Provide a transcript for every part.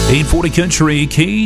840 Country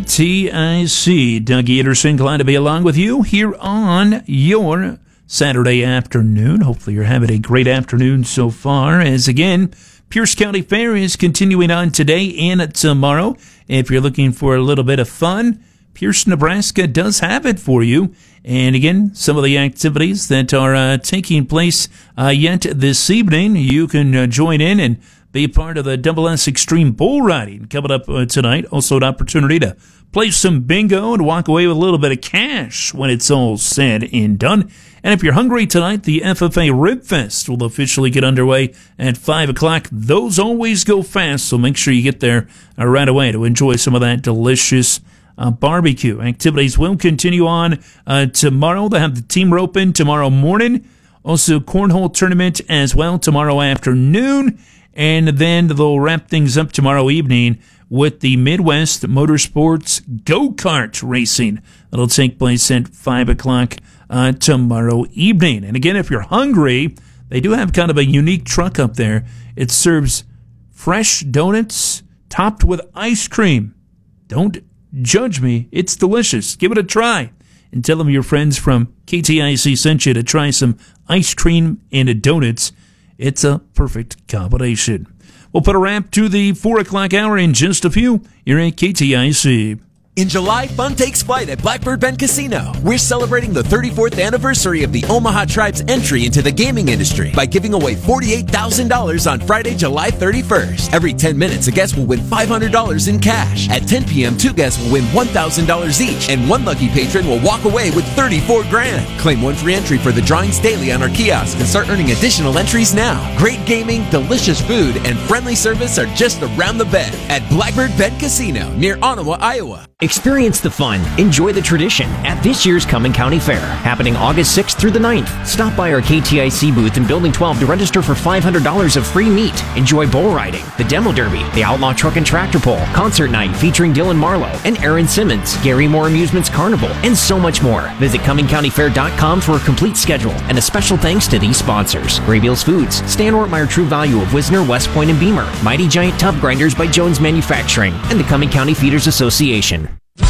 KTIC. Doug Anderson, glad to be along with you here on your Saturday afternoon. Hopefully you're having a great afternoon so far, as again, Pierce County Fair is continuing on today and tomorrow. If you're looking for a little bit of fun, Pierce, Nebraska does have it for you. And again, some of the activities that are taking place yet this evening, you can join in and be part of the Double S Extreme Bull Riding coming up tonight. Also an opportunity to play some bingo and walk away with a little bit of cash when it's all said and done. And if you're hungry tonight, the FFA Rib Fest will officially get underway at 5 o'clock. Those always go fast, so make sure you get there right away to enjoy some of that delicious barbecue. Activities will continue on tomorrow. They'll have the team roping tomorrow morning. Also, cornhole tournament as well tomorrow afternoon. And then they'll wrap things up tomorrow evening with the Midwest Motorsports Go-Kart Racing. That'll take place at 5 o'clock tomorrow evening. And again, if you're hungry, they do have kind of a unique truck up there. It serves fresh donuts topped with ice cream. Don't judge me. It's delicious. Give it a try. And tell them your friends from KTIC sent you to try some ice cream and donuts. It's a perfect combination. We'll put a wrap to the 4 o'clock hour in just a few. You're at KTIC. In July, fun takes flight at Blackbird Bend Casino. We're celebrating the 34th anniversary of the Omaha Tribe's entry into the gaming industry by giving away $48,000 on Friday, July 31st. Every 10 minutes, a guest will win $500 in cash. At 10 p.m., 2 guests will win $1,000 each, and 1 lucky patron will walk away with $34,000. Claim 1 free entry for the drawings daily on our kiosk and start earning additional entries now. Great gaming, delicious food, and friendly service are just around the bend at Blackbird Bend Casino near Ottawa, Iowa. Experience the fun, enjoy the tradition at this year's Cumming County Fair, happening August 6th through the 9th. Stop by our KTIC booth in Building 12 to register for $500 of free meat. Enjoy bull riding, the demo derby, the outlaw truck and tractor pull, concert night featuring Dylan Marlowe and Aaron Simmons, Gary Moore Amusements Carnival, and so much more. Visit CummingCountyFair.com for a complete schedule, and a special thanks to these sponsors: Graybeals Foods, Stan Ortmeyer True Value of Wisner, West Point, and Beamer, Mighty Giant Tub Grinders by Jones Manufacturing, and the Cumming County Feeders Association.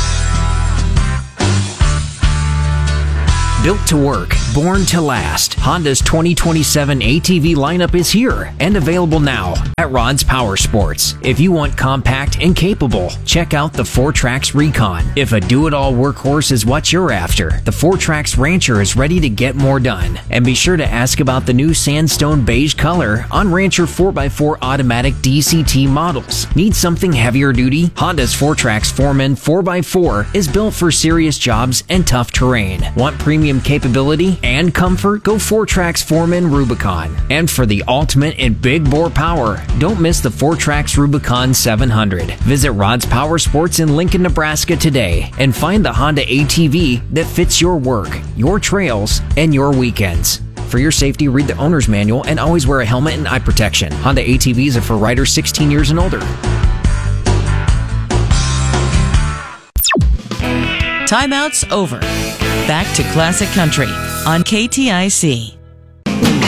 Built to work, born to last, Honda's 2027 ATV lineup is here and available now at Rod's Power Sports. If you want compact and capable, check out the 4Trax Recon. If a do-it-all workhorse is what you're after, the 4Trax Rancher is ready to get more done. And be sure to ask about the new sandstone beige color on Rancher 4x4 automatic DCT models. Need something heavier duty? Honda's 4Trax Foreman 4x4 is built for serious jobs and tough terrain. Want premium capability and comfort? Go 4Trax Foreman Rubicon. And for the ultimate in big bore power, don't miss the 4Trax Rubicon 700. Visit Rod's Power Sports in Lincoln, Nebraska today and find the Honda ATV that fits your work, your trails, and your weekends. For your safety, read the owner's manual and always wear a helmet and eye protection. Honda ATVs are for riders 16 years and older. Timeout's over. Back to Classic Country on KTIC.